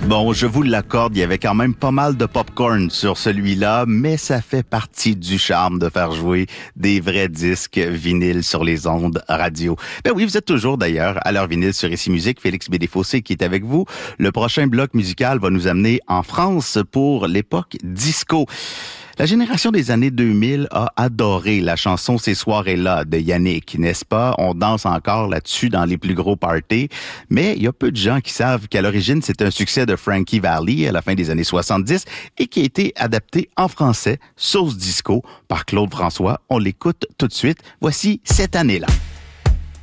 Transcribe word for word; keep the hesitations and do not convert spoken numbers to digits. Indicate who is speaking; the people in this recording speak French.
Speaker 1: Bon, je vous l'accorde, il y avait quand même pas mal de popcorn sur celui-là, mais ça fait partie du charme de faire jouer des vrais disques vinyles sur les ondes radio. Ben oui, vous êtes toujours d'ailleurs à l'heure vinyle sur Ici Musique. Félix Bédéfossé qui est avec vous. Le prochain bloc musical va nous amener en France pour l'époque disco. La génération des années deux mille a adoré la chanson Ces soirées-là de Yannick, n'est-ce pas? On danse encore là-dessus dans les plus gros parties, mais il y a peu de gens qui savent qu'à l'origine, c'est un succès de Frankie Valli à la fin des années soixante-dix et qui a été adapté en français, sauce disco, par Claude François. On l'écoute tout de suite. Voici Cette année-là.